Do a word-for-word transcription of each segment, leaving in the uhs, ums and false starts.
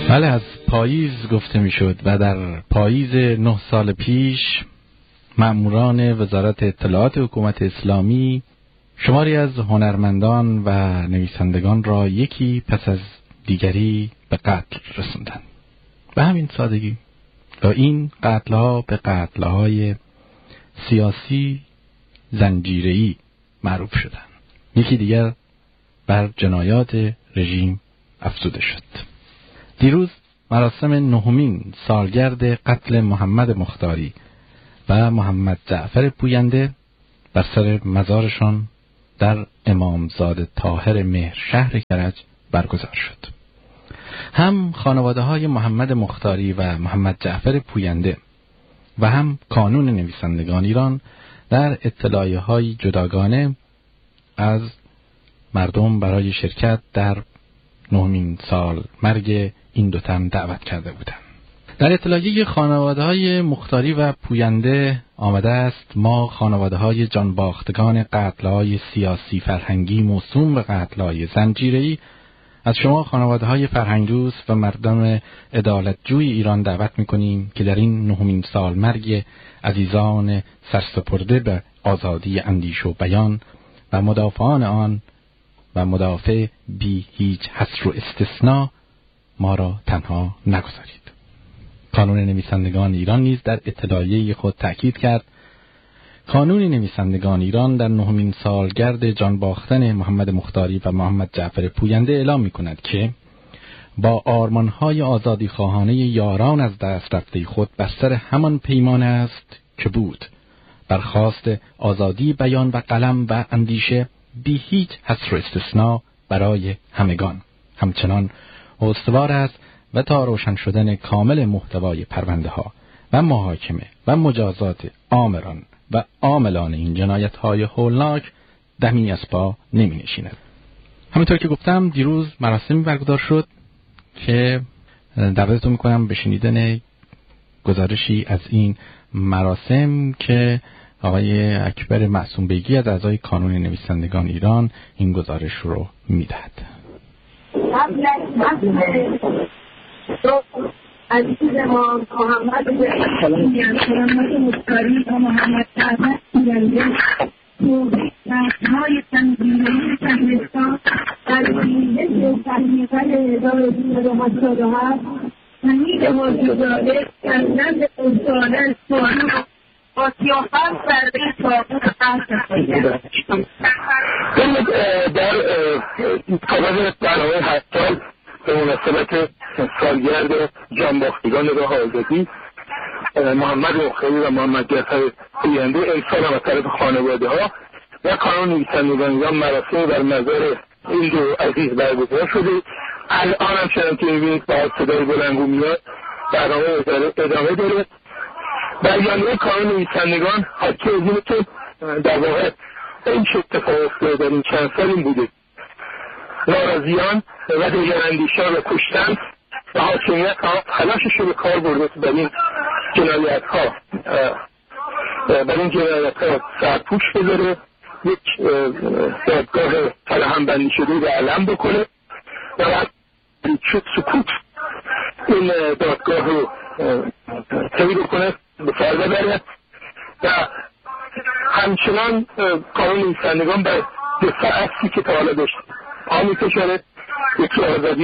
بله، از پاییز گفته میشد و در پاییز نه سال پیش مأموران وزارت اطلاعات حکومت اسلامی شماری از هنرمندان و نویسندگان را یکی پس از دیگری به قتل رسوندند. به همین سادگی. و این قتل‌ها به قتل‌های سیاسی زنجیره‌ای معروف شدند. یکی دیگر بر جنایات رژیم افزوده شد. دیروز مراسم نهمین سالگرد قتل محمد مختاری و محمد جعفر پوینده بر سر مزارشان در امامزاده طاهر مهر شهر کرج برگزار شد. هم خانواده های محمد مختاری و محمد جعفر پوینده و هم کانون نویسندگان ایران در اطلاعیه های جداگانه از مردم برای شرکت در نهمین سال مرگ این دو تن دعوت کرده بودند. در اطلاعیه خانواده های مختاری و پوینده آمده است: ما خانواده های جانباختگان قتل های سیاسی فرهنگی موسوم به قتل های زنجیره‌ای از شما خانواده های فرهنگدوست و مردم عدالتجوی ایران دعوت می‌کنیم که در این نهمین سال مرگ عزیزان سرسپرده به آزادی اندیشه و بیان و مدافعان آن و مدافع بی هیچ حصر و استثناء ما را تنها نگذارید. کانون نویسندگان ایران نیز در اطلاعیه خود تأکید کرد: کانون نویسندگان ایران در نهمین سالگرد جان باختن محمد مختاری و محمد جعفر پوینده اعلام می‌کند که با آرمان‌های آزادی خواهانه یاران از دست رفته خود بر سر همان پیمان است که بود، برخواست آزادی بیان و قلم و اندیشه بی هیچ حصر و استثناء برای همگان همچنان استوار است و تا روشن شدن کامل محتوای پرونده ها و محاکمه و مجازات آمران و عاملان این جنایت های هولناک دمی از پا نمی نشیند. همینطور که گفتم دیروز مراسمی برگزار شد که دعوتتون میکنم به شنیدن گزارشی از این مراسم که آقای اکبر معصوم بیگی از اعضای کانون نویسندگان ایران این گزارش رو میدهد. عزیز ما محمد مختاری و محمد جعفر پوینده های تنظیمی شهرستان در بیست تحقیقات هزار و دویست و هشتاد و هفت حمید حاجی‌زاده در نزد استادان فاروق آسیافت برده صابون قصد در کابل برنامه هشت سال به مناسبت سالگرد جانباختگان راه آزادی محمد مختاری و محمد جعفر پوینده امسال هم از طرف خانواده ها و کانون نویسندگان ایران مراسم بر مزار این دو عزیز برگزار شده. الان هم چنان که می‌بینید با صدای بلند میاد برنامه ادامه داره. بیانیه کانون نویسندگان حتی از اینه که در واقع این چه اتفاق افتاده در این چند سال این بوده: ناراضیان و دگراندیشان را کشتن و حاکمیت ها تلاشش رو به کار برده که بر این جنایت ها بر این جنایت ها سرپوش بذاره، یک دادگاه فراهم بندی شده به علم بکنه و بعد شد سکوت این دادگاه رو طی بکنه به سر ببره و همچنان کانون نویسندگان به دفاع اصلی که تا حالا داشت آمی کشاره یکی آزادی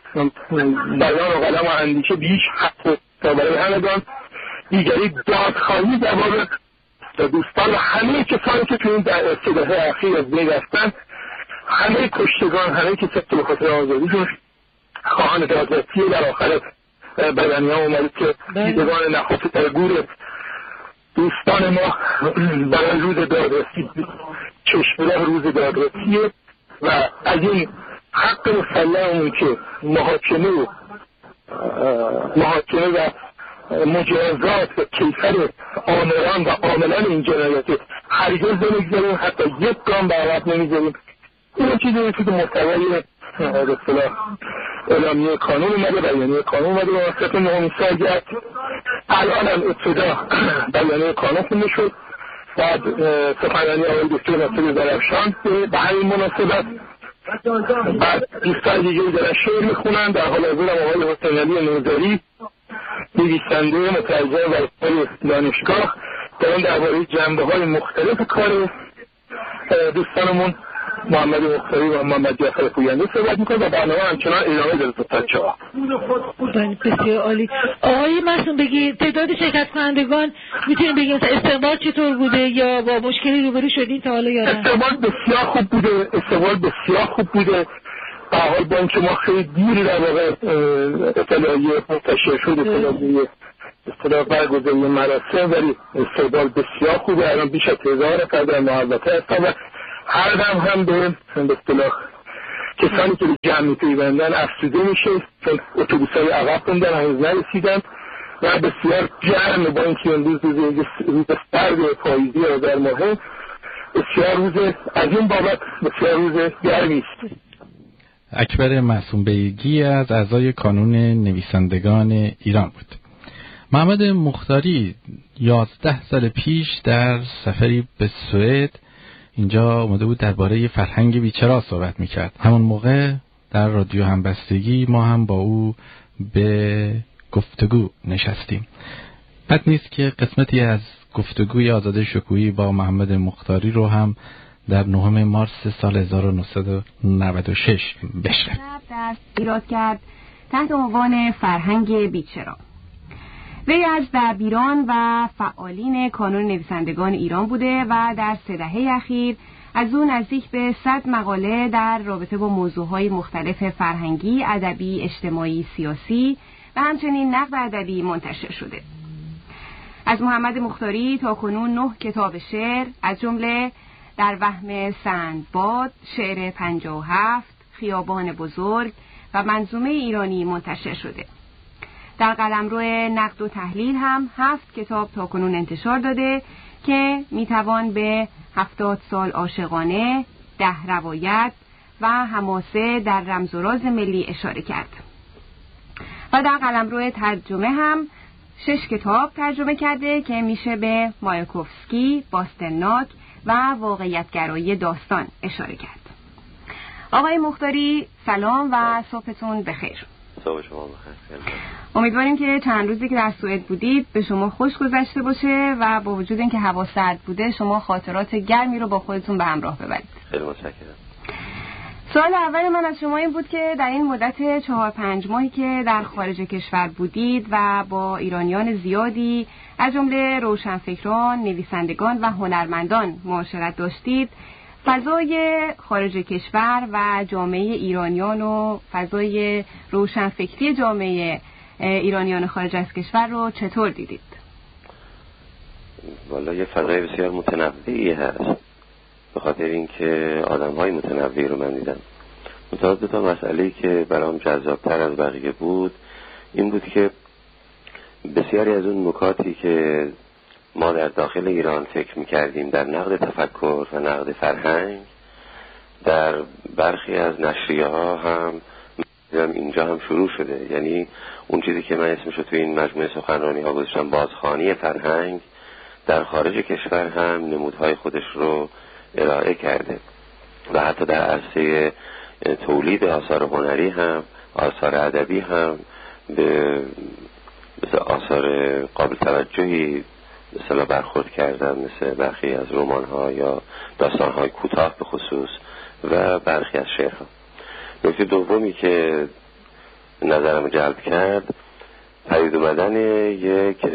بیان و قلم و اندیشه بیش حتی تا برای همگان، دیگری دادخواهی در باب دوستان و همه کسانی که تو این سده اخیر از بین رفتن، همه کشتگان، همه که سخت به خاطر آزادیشون خواهان دادرسی در آخر بدنی ها اومده که دیدگان نخست در گور دوستان ما برای روز دادرسی چشمراه روز دادرسیه و از این حق مسلمون که محاکمه و محاکمه و مجازات و کیفر آمران و عاملان این جنایت هرگز نمیگذاریم، حتی یک گام به عقب نمیگذاریم. این چیزی که محتوای به اصطلاح اعلامیه کانون اومده، بیانیه کانون اومده به واسطه نهمین سالگرد. الان هم ابتدا بیانیه کانون خونده شد، بعد سخنرانی آقای دکتر ناصر زرافشان به همین مناسبت بعد دوستان دیگه دارن شعر میخونن. در حال حاضر آقای حسین علی نوذری نویسنده مترجم و استاد دانشگاه دارن درباره جنبه‌های مختلف کار دوستانمون محمد مختاری و محمد جعفر پوینده صحبت میکنه و برنامه همچنان ادامه داره تا بچه ها. بسیار عالی. آقای معصوم بگی تعداد شرکت کنندگان میتونیم بگیم استقبال چطور بوده یا با مشکلی روبرو شدین تا حالا یا نه؟ استقبال بسیار خوب بوده. استقبال بسیار خوب بوده. به هر حال با اینکه ما خیلی دیر در واقع اطلاعیه منتشر شد اطلاعیه اصطلاح برگزاری مراسم، ولی استقبال بسیار خوبه. الان بیش از هزار نفر در محوطه هستن و هر دم هم به اصطلاح کسانی که به جمع می‌پیوندن افزوده میشه، چون اتوبوس‌های عقب موندن هنوز نرسیدن و بسیار گرمه. با اینکه امروز روز روز سرد پاییزی آذر ماه، بسیار روز از این بابت بسیار روز گرمی است. اکبر معصوم بیگی از اعضای کانون نویسندگان ایران بود. محمد مختاری یازده سال پیش در سفری به سوئد اینجا اومده بود درباره فرهنگ بیچرا صحبت میکرد. همون موقع در رادیو همبستگی ما هم با او به گفتگو نشستیم. بد نیست که قسمتی از گفتگوی آزاده شکویی با محمد مختاری رو هم در نهم مارس سال هزار و نهصد و نود و شش بشنویم. دست ایراد کرد تحت عنوان فرهنگ بیچرا. وی از دبیران و فعالین کانون نویسندگان ایران بوده و در سه دهه اخیر از اون نزدیک به صد مقاله در رابطه با موضوعهای مختلف فرهنگی، ادبی، اجتماعی، سیاسی و همچنین نقد ادبی منتشر شده. از محمد مختاری تا کنون نه کتاب شعر از جمله در وهم سندباد، شعر پنجاه و هفت، خیابان بزرگ و منظومه ایرانی منتشر شده. در قلمرو نقد و تحلیل هم هفت کتاب تا کنون انتشار داده که میتوان به هفتاد سال عاشقانه، ده روایت و حماسه در رمز و راز ملی اشاره کرد. و در قلمرو ترجمه هم شش کتاب ترجمه کرده که میشه به مایاکوفسکی، باسترناک و واقعیتگرایی داستان اشاره کرد. آقای مختاری سلام و صبحتون بخیر. صبح شما بخیر. امیدواریم که چند روزی که در سوئد بودید به شما خوش گذشته باشه و با وجود اینکه هوا سرد بوده شما خاطرات گرمی رو با خودتون به همراه ببرید. خیلی متشکرم. سوال اول من از شما این بود که در این مدت چهار پنج ماهی که در خارج کشور بودید و با ایرانیان زیادی از جمله روشنفکران، نویسندگان و هنرمندان معاشرت داشتید، فضای خارج کشور و جامعه ایرانیان و فضای روشنفکری جامعه ایرانیان خارج از کشور رو چطور دیدید؟ والا یه فضای بسیار متنوعی هست، به خاطر اینکه آدم‌های متنوعی رو من دیدم. منتها دو تا مسئله‌ای که برام جذاب‌تر از بقیه بود این بود که بسیاری از اون نکاتی که ما در داخل ایران فکر می‌کردیم در نقد تفکر و نقد فرهنگ، در برخی از نشریه‌ها هم اینجا هم شروع شده. یعنی اون چیزی که من اسمشو توی این مجموعه سخنرانی‌ها گذاشتم بازخوانی فرهنگ، در خارج کشور هم نمودهای خودش رو ارائه کرده و حتی در عرصه تولید آثار هنری هم، آثار ادبی هم به مثل آثار قابل توجهی مثلا برخورد کردن، مثل برخی از رمان‌ها یا داستان‌های کوتاه به خصوص و برخی از شعرها. نکته دومی که نظرم جلب کرد پدید اومدن یک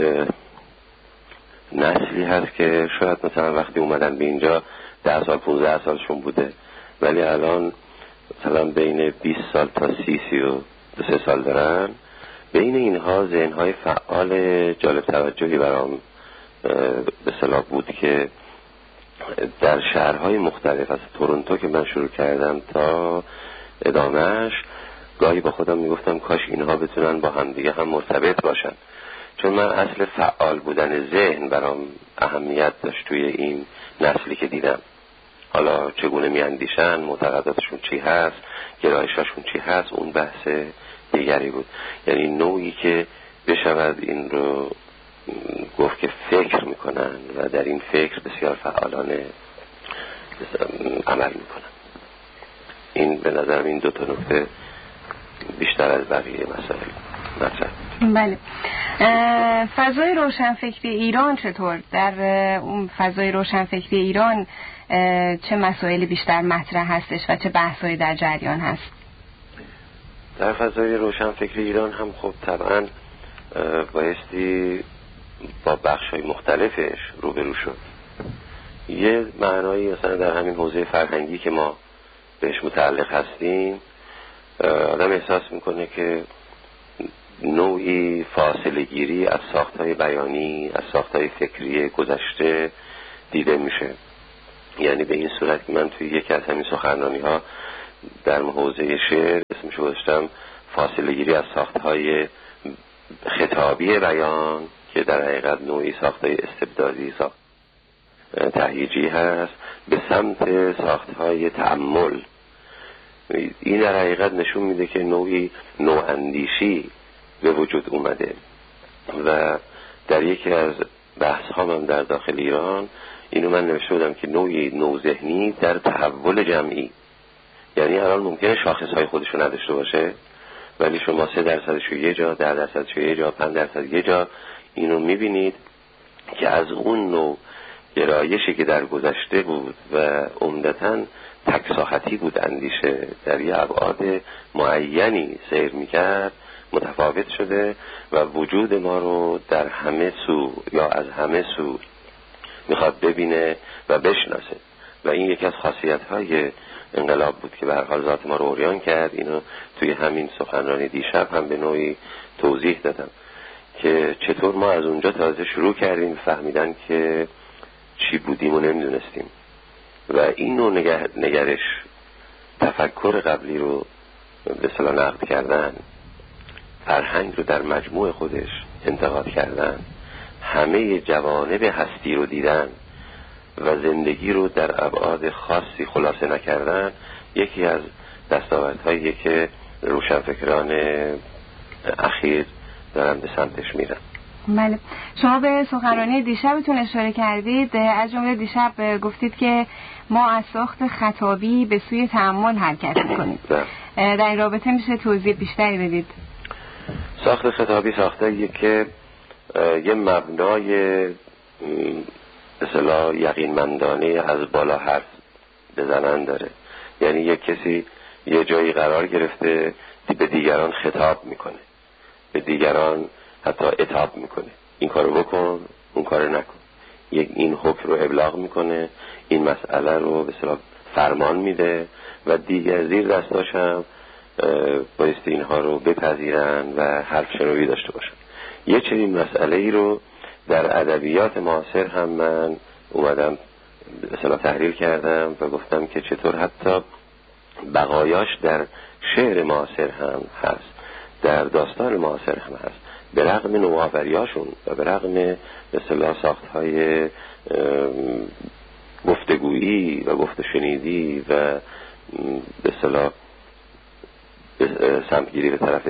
نسلی هست که شاید مثلا وقتی اومدن به اینجا ده سال پونزده سالشون بوده، ولی الان مثلا بین بیست سال تا سی سی و دو سه سال دارن. بین اینها ذهن‌های فعال جالب توجهی برام به اصطلاح بود که در شهرهای مختلف از تورنتو که من شروع کردم تا ادامهش گاهی با خودم میگفتم کاش اینها بتونن با هم دیگه هم مرتبط باشن، چون من اصل فعال بودن ذهن برام اهمیت داشت توی این نسلی که دیدم. حالا چگونه میاندیشن، معتقداتشون چی هست، گرایشاشون چی هست، اون بحث دیگری بود. یعنی نوعی که بشود این رو گفت که فکر میکنن و در این فکر بسیار فعالانه عمل میکنن. این به نظرم این دو تا نکته بیشتر از بقیه مسائل مطرح. بله. فضای روشنفکری ایران چطور؟ در اون فضای روشنفکری ایران چه مسائلی بیشتر مطرح هستش و چه بحثایی در جریان هست؟ در فضای روشنفکری ایران هم خب طبعا بایستی با بخش‌های مختلفش روبرو شد. یه معنایی مثلا در همین حوزه فرهنگی که ما بهش متعلق هستیم، آدم احساس میکنه که نوعی فاصله گیری از ساختهای بیانی، از ساختهای فکری گذشته دیده میشه. یعنی به این صورت که من توی یکی از همین سخنرانی ها در حوزه شعر اسمش گذاشتم فاصله گیری از ساختهای خطابی بیان که در حقیقت نوعی ساختهای استبدادی، ساخت تهییجی هست، به سمت ساختهای تأمل. این در حقیقت نشون میده که نوعی نواندیشی به وجود اومده و در یکی از بحث ها من در داخل ایران اینو من نوشته بودم که نوعی نوذهنی در تحول جمعی. یعنی الان ممکنه شاخص های خودشو نداشته باشه ولی شما سه درصدشو یه جا، ده درصدشو یه جا، پنج درصد یه جا اینو میبینید که از اون نوع گرایشی که در گذشته بود و عمدتاً تک ساحتی بود اندیشه در یه ابعاد معینی سیر میکرد متفاوت شده و وجود ما رو در همه سو یا از همه سو میخواد ببینه و بشناسه و این یکی از خاصیت‌های انقلاب بود که به هر حال ذات ما رو عریان کرد. اینو توی همین سخنرانی دیشب هم به نوعی توضیح دادم که چطور ما از اونجا تازه شروع کردیم فهمیدن که چی بودیم و نمیدونستیم و این نوع نگرش تفکر قبلی رو به اصطلاح نقد کردن، فرهنگ رو در مجموع خودش انتقاد کردن، همه جوانب هستی رو دیدن و زندگی رو در ابعاد خاصی خلاصه نکردن، یکی از دستاوردهایی که روشنفکران اخیر دارن به سمتش میرن. بله. شما به سخنرانی دیشبتون اشاره کردید، از جمله دیشب گفتید که ما از ساخت خطابی به سوی تأمل حرکت میکنیم. در این رابطه میشه توضیح بیشتری بدید؟ ساخت خطابی ساخته‌ایه که یه مبنای اصطلاح یقینمندانه از بالا حرف بزنن داره. یعنی یک کسی یه جایی قرار گرفته به دیگران خطاب میکنه، به دیگران حتی عتاب میکنه، این کارو بکن، اون کارو نکن، یک این حکم رو ابلاغ میکنه، این مسئله رو به اصطلاح فرمان میده و دیگر زیر دستاش هم بایستی اینها رو بپذیرن و حرف شنوی داشته باشن. یه چنین مسئله ای رو در ادبیات معاصر هم من اومدم به اصطلاح تحلیل کردم و گفتم که چطور حتی بقایاش در شعر معاصر هم هست، در داستان معاصر هم هست، به رغم نوآوریاشون و به رغم به اصطلاح ساختهای گفتگویی و گفت شنیدی و به اصطلاح سمتگیری به طرف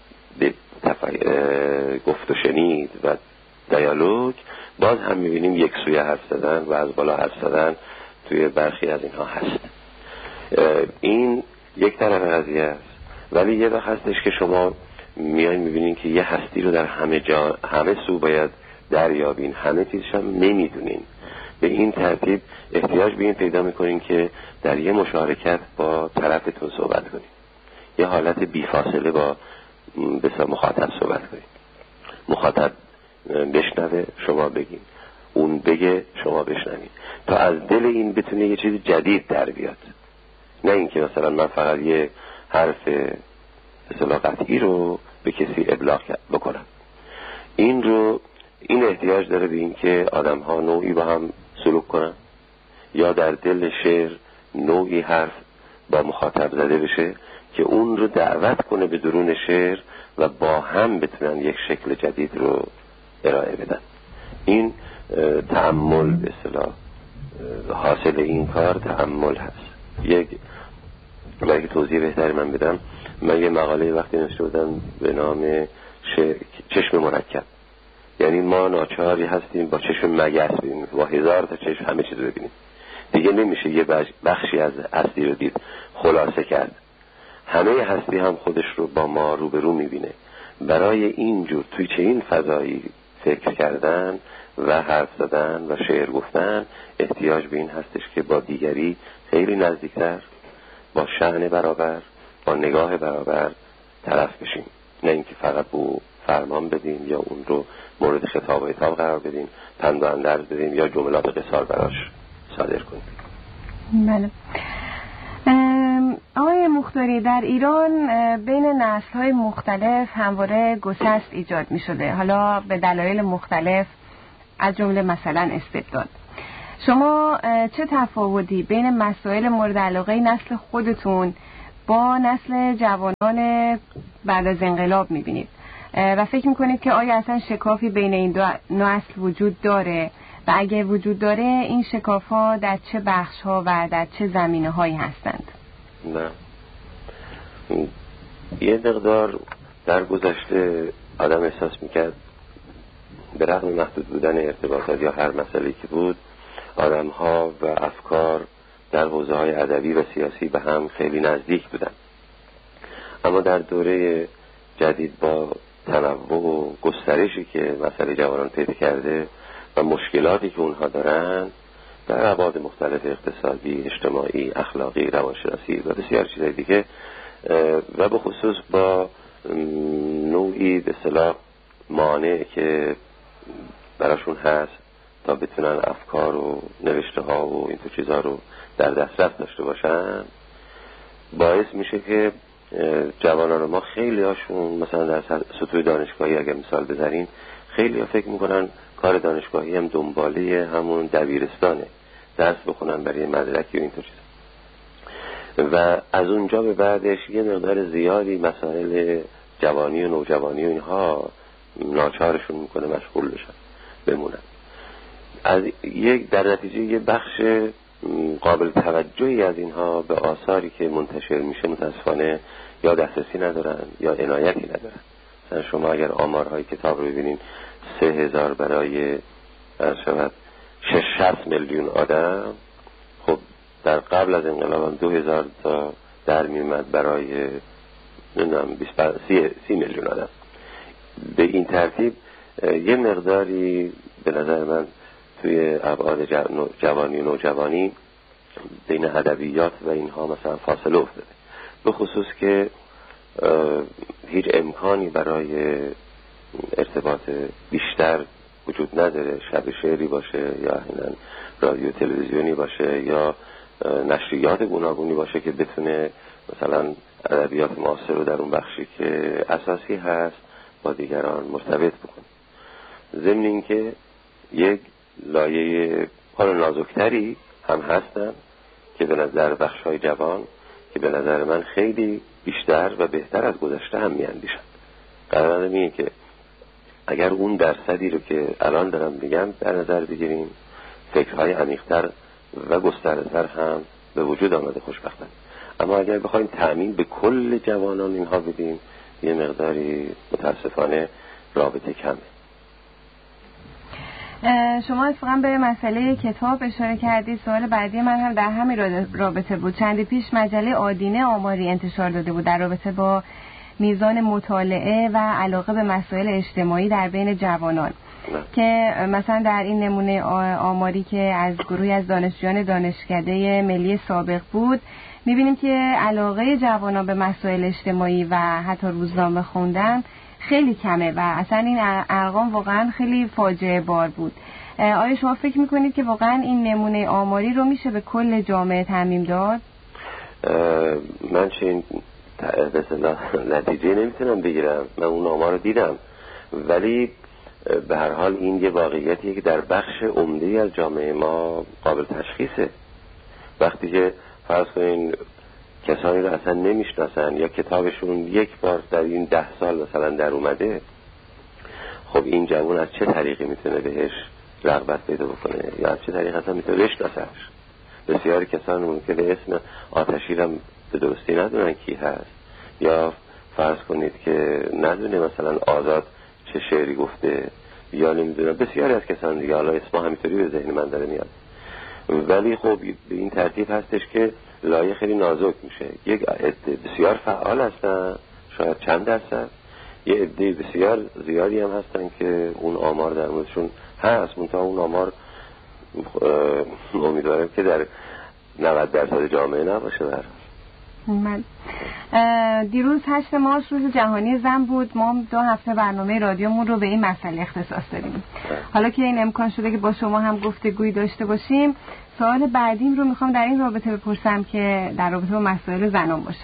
گفت و شنید و دیالوگ، باز هم میبینیم یک سوی حرف زدن و از بالا حرف زدن توی برخی از اینها هست. این یک طرف قضیه است، ولی یه وقت هستش که شما میایین میبینین که یه هستی رو در همه جا همه سو باید دریابین، همه چیزش هم نمیدونین. به این ترتیب احتیاج به این پیدا میکنین که در یه مشارکت با طرفتون صحبت کنین، یه حالت بیفاصله با بسیار مخاطب صحبت کنین، مخاطب بشنوه شما بگین، اون بگه شما بشنوین، تا از دل این بتونه یه چیز جدید در بیاد. نه اینکه مثلا من فقط یه حرف اصطلاح قطعی رو به کسی ابلاغ بکنم. این رو این احتیاج داره به این که آدم ها نوعی با هم سلوک کنن یا در دل شعر نوعی حرف با مخاطب زده بشه که اون رو دعوت کنه به درون شعر و با هم بتونن یک شکل جدید رو ارائه بدن. این تأمل به اصطلاح حاصل این کار تأمل هست. یک برای توضیح بهتری من بدم، من یه مقاله وقتی نوشته بودم به نام چشم مرکب. یعنی ما ناچاری هستیم با چشم مگس ببینیم، با هزار تا چشم همه چیز رو ببینیم. دیگه نمیشه یه بخشی از هستی رو دید خلاصه کرد. همه هستی هم خودش رو با ما روبرو میبینه. برای اینجور توی چه این فضایی فکر کردن و حرف زدن و شعر گفتن احتیاج به این هستش که با دیگری خیلی نزدیکتر، با شأن برابر، با نگاه برابر طرف بشیم، نه اینکه فقط بو فرمان بدیم یا اون رو مورد خطاب و عتاب قرار بدیم، پند و اندرز بدیم یا جملات قصار براش صادر کنیم. بله. آقای مختاری، در ایران بین نسل‌های مختلف همواره گسست ایجاد می‌شده، حالا به دلایل مختلف، از جمله مثلا استبداد. شما چه تفاوتی بین مسائل مورد علاقه نسل خودتون با نسل جوانان بعد از انقلاب می‌بینید و فکر می‌کنید که آیا اصلا شکافی بین این دو نسل وجود داره و اگه وجود داره این شکاف‌ها در چه بخش‌ها و در چه زمینه‌هایی هستند؟ نه، یه مقدار در گذشته آدم احساس میکرد به رغم محدود بودن ارتباطات یا هر مسئله که بود، آدم ها و افکار در حوزه های ادبی و سیاسی به هم خیلی نزدیک بودن. اما در دوره جدید با تنوع و گسترشی که مسئله جوانان پیدا کرده و مشکلاتی که اونها دارن در ابعاد مختلف اقتصادی، اجتماعی، اخلاقی، روانشناسی و بسیار چیزهای دیگه و به خصوص با نوعی به اصطلاح مانع که براشون هست تا بتونن افکار و نوشته ها و این تو چیزها رو در دسترس داشته باشن، باعث میشه که جوانان ما خیلی هاشون مثلا در سطوح دانشگاهی اگر مثال بزنیم خیلی ها فکر میکنن کار دانشگاهی هم دنباله همون دبیرستانه، درس بخونن برای مدرکی و این تو چیزا، و از اونجا به بعدش یه مقدار زیادی مسائل جوانی و نوجوانی و اینها ناچارشون میکنه مشغول بشن بمونن. از یک در نتیجه یه بخش قابل توجهی از اینها به آثاری که منتشر میشه متاسفانه یا دسترسی ندارن یا عنایتی ندارن. مثلا شما اگر آمارهای کتاب رو ببینین سه هزار برای شود شش شصت میلیون آدم، خب در قبل از انقلاب هم دو هزار تا در میومد برای نمیدونم سی, سی میلیون آدم. به این ترتیب یه مقداری به نظر من توی ابعاد جوانی و نوجوانی بین ادبیات و اینها مثلا فاصله افتاده، به خصوص که هیچ امکانی برای ارتباط بیشتر وجود نداره، شب شعری باشه یا احیانا رادیو تلویزیونی باشه یا نشریات گوناگونی باشه که بتونه مثلا ادبیات معاصر رو در اون بخشی که اساسی هست با دیگران مرتبط بکنه. ضمن این که یک لایه حال نازکتری هم هستن که به نظر بخش‌های جوان که به نظر من خیلی بیشتر و بهتر از گذشته هم میاندیشن. قرار اینه که اگر اون درصدی رو که الان دارم میگم در نظر بگیریم، فکرهای عمیق‌تر و گسترده‌تر هم به وجود آمده خوشبختانه. اما اگر بخوایم تأمین به کل جوانان اینها بدیم، یه مقداری متاسفانه رابطه کمه. شما اتفاقا به مسئله کتاب اشاره کردید. سوال بعدی من هم در همین رابطه بود. چندی پیش مجله آدینه آماری انتشار داده بود در رابطه با میزان مطالعه و علاقه به مسائل اجتماعی در بین جوانان نه. که مثلا در این نمونه آماری که از گروهی از دانشجویان دانشکده ملی سابق بود، میبینیم که علاقه جوانان به مسائل اجتماعی و حتی روزنامه خوندن خیلی کمه و اصلا این ارقام واقعا خیلی فاجعه بار بود. آیا شما فکر میکنید که واقعا این نمونه آماری رو میشه به کل جامعه تعمیم داد؟ من چه مثلا نتیجه نمیتونم بگیرم، من اون آمار رو دیدم، ولی به هر حال این یه واقعیتیه که در بخش عمده‌ای از جامعه ما قابل تشخیصه. وقتی که فرض کنین کسانی رو اصلا نمیشناسن یا کتابشون یک بار در این ده سال مثلا در اومده، خب این جوان از چه طریقی میتونه بهش رغبت پیدا بکنه یا از چه طریقی اصلا میتونه بشناسش؟ بسیاری کسان ممکنه اسم آتشی رو به درستی ندونن کی هست، یا فرض کنید که ندونه مثلا آزاد چه شعری گفته، یا نمیدونم بسیاری از کسان دیگه، حالا اسم همینطوری به ذهن من داره میاد. ولی خب به این ترتیب هستش که لایه خیلی نازک میشه. یک عده بسیار فعال هستن، شاید چند درصد، یه عده بسیار زیادی هم هستن که اون آمار در موردشون هست، منتها اون آمار امیدوارم که در نود درصد جامعه نباشه. بر من دیروز هشت مارس روز جهانی زن بود. ما دو هفته برنامه رادیومون رو به این مسئله اختصاص دادیم. حالا که این امکان شده که با شما هم گفتگویی داشته باشیم، سوال بعدیم رو میخوام در این رابطه بپرسم که در رابطه با مسائل زنان باشه.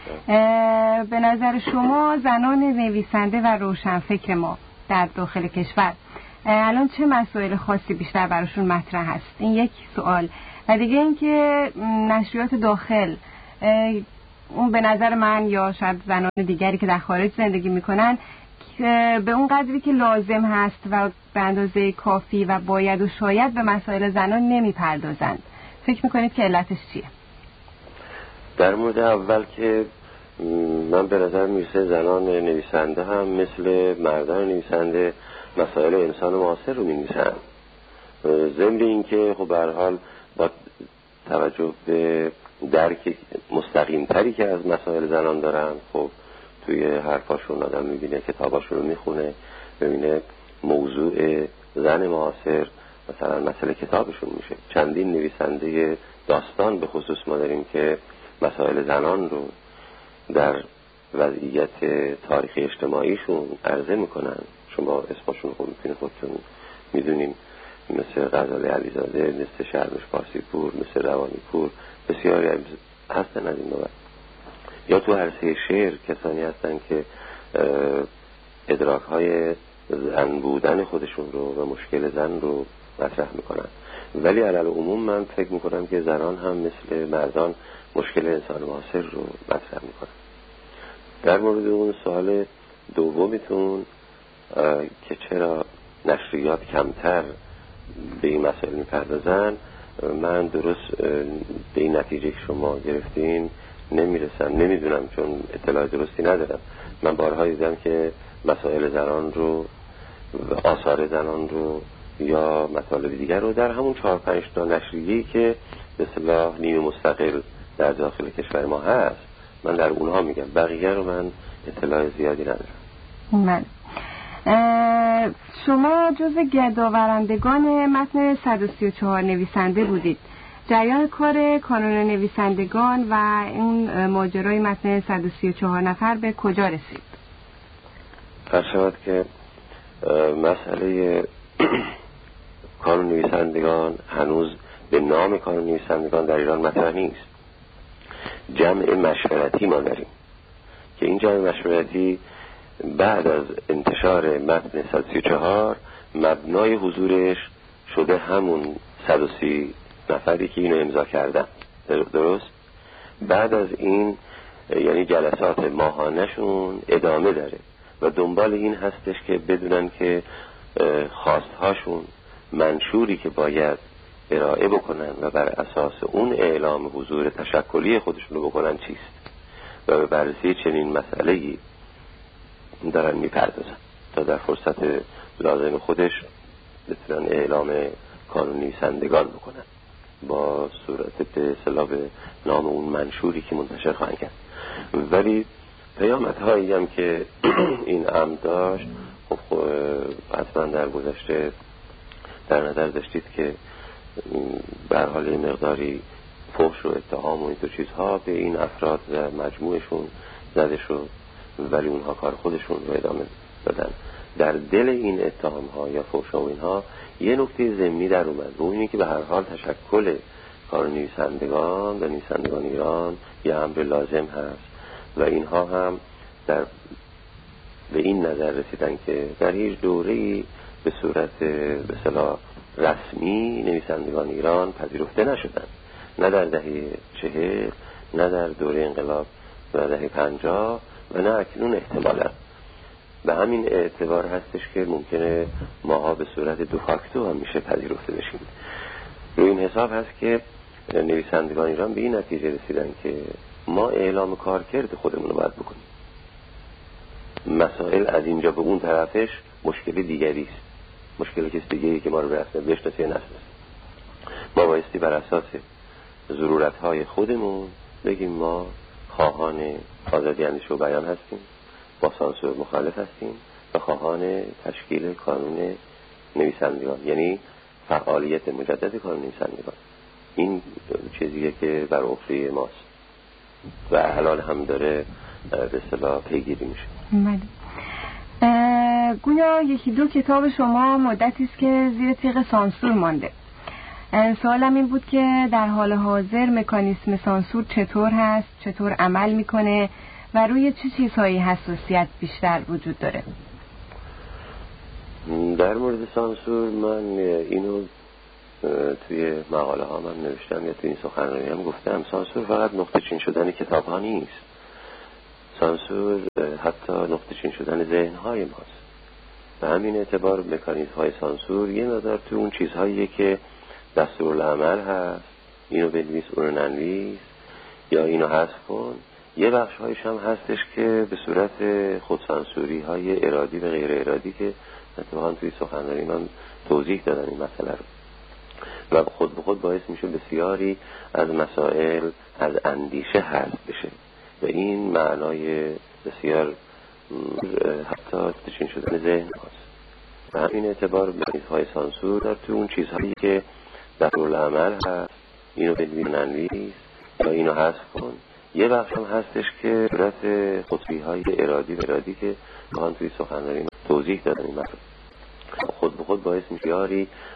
به نظر شما زنان نویسنده و روشنفکر ما در داخل کشور الان چه مسائل خاصی بیشتر براشون مطرح هست؟ این یک سوال. و دیگه این که نشریات داخل، اون به نظر من یا شاید زنان دیگری که در خارج زندگی میکنن به اون قدری که لازم هست و به اندازه کافی و باید و شاید به مسائل زنان نمیپردازند. فکر میکنید که علتش چیه؟ در مورد اول که من به نظر میرسه زنان نویسنده هم مثل مردان نویسنده مسائل انسان معاصر رو می‌نویسن. ضمن این که خب به هر حال با توجه به درک مستقیم تری که از مسائل زنان دارن، خب توی حرفاشون آدم میبینه، کتاباشون رو میخونه، ببینه موضوع زن معاصر مثلا مسئله کتابشون میشه. چندین نویسنده داستان به خصوص ما داریم که مسائل زنان رو در وضعیت تاریخی اجتماعیشون عرضه میکنن. شما اسمشون رو میتونید خودتون میدونیم، مثل غزاله علیزاده، مثل شهرنوش پارسیپور، مثل روانی پور، بسیاری هستن از این نوع. یا تو عرصه شعر کسانی هستن که ادراک های زن بودن خودشون رو و مشکل زن رو مطرح میکنن. ولی علی عموم من فکر میکنم که زنان هم مثل مردان مشکل انسان معاصر رو مطرح میکنن. در مورد اون سوال دومیتون که چرا نشریات کمتر به این مسائل میپردازن، من درست به این نتیجه که شما گرفتین نمیرسم، نمیدونم، چون اطلاع درستی ندارم. من بارها دیدم که مسائل زنان رو، آثار زنان رو یا مطالب دیگر رو در همون چهار پنج تا نشریه‌ای که به اصطلاح نیمه مستقل در داخل کشور ما هست، من در اونها میگم، بقیه رو من اطلاع زیادی ندارم. من شما جز گردآورندگان متن صد و سی و چهار نویسنده بودید. جریان کار کانون نویسندگان و اون ماجرای متن صد و سی و چهار نفر به کجا رسید؟ فرض شود که مسئله کانون نویسندگان هنوز به نام کانون نویسندگان در ایران مطرح نیست. جمع مشورتی ما داریم که این جمع مشورتی بعد از انتشار متن صد و سی و چهار مبنای حضورش شده همون صد و سی نفری که اینو امضا کردن. درست؟ بعد از این یعنی جلسات ماهانه‌شون ادامه داره و دنبال این هستش که بدونن که خواستهاشون، منشوری که باید ارائه بکنن و بر اساس اون اعلام حضور تشکلی خودشون رو بکنن چیست و به بررسی چنین مسئله‌ای دارن میپردازن تا در فرصت لازم خودش بتونن اعلام کانون نویسندگان بکنن با صورت به اصطلاح نام اون منشوری که منتشر خواهند کرد. ولی پیامدهایی هم که این امر داشت، خب حتما در گذشته در نظر داشتید که به هر حال مقداری فحش و اتهام و این دو چیزها به این افراد و مجموعشون زده شد، ولی اونها کار خودشون رو ادامه دادن. در دل این اتهام ها یا فحش و اینها یه نکته ضمنی در اومد و اینه که به هر حال تشکل کار نویسندگان و نویسندگان ایران یه امر لازم هست و اینها هم در به این نظر رسیدن که در هیچ دوره‌ای به صورت به اصطلاح رسمی نویسندگان ایران پذیرفته نشدن، نه در دهه چهل، نه در دوره انقلاب و دهه پنجاه و نه اکنون احتمالا. به همین اعتبار هستش که ممکنه ماها به صورت دو فاکتو هم میشه پذیرفته بشیم. روی این حساب هست که نویسندگان ایران به این نتیجه رسیدن که ما اعلام کارکرد خودمون رو باید بکنیم. مسائل از اینجا به اون طرفش مشکل دیگری است، مشکل کسی دیگری که ما رو برسه بشناسه نشناسه. ما بایستی بر اساس ضرورت‌های خودمون بگیم ما خواهان آزادی اندیشه و بیان هستیم، با سانسور مخالف هستیم و خواهان تشکیل کانون نویسندگان، یعنی فعالیت مجدد کانون نویسندگان. این چیزیه که بر عهده ماست و الان هم داره به اصطلاح پیگیری میشه. گویا یکی دو کتاب شما مدتی است که زیر تیغ سانسور مانده. سوالم این بود که در حال حاضر مکانیسم سانسور چطور هست، چطور عمل میکنه و روی چه چیزهایی حساسیت بیشتر وجود داره؟ در مورد سانسور من اینو توی مقاله ها من نوشتم یا توی این سخنرانی هم گفتم. سانسور فقط نقطه چین شدن کتاب ها نیست، سانسور حتی نقطه چین شدن ذهن های ماست. به همین اعتبار مکانیزم های سانسور یه مقدار تو اون چیزهایی که دستورالعمل هست، اینو بنویس اونو ننویس یا اینو حذف کن، یه بخش هایش هم هستش که به صورت خودسانسوری های ارادی و غیر ارادی که اتفاقا توی سخنرانی من توضیح دادم این مسئله رو و خود به خود باعث میشه بسیاری از مسائل از اندیشه حذف بشه و این معنای بسیار حتی تشین شدن ذهن هست. و همین اعتبار مکانیزم های سانسور در تو اون چیزهایی که دستورالعمل هست، اینو بنویس ننویس یا اینو حذف کن، یه بخش هم هستش که صورت خطبی های ارادی و ارادی که من توی سخنرانی توضیح دادم این مسئله خود به خود باعث میشه یاری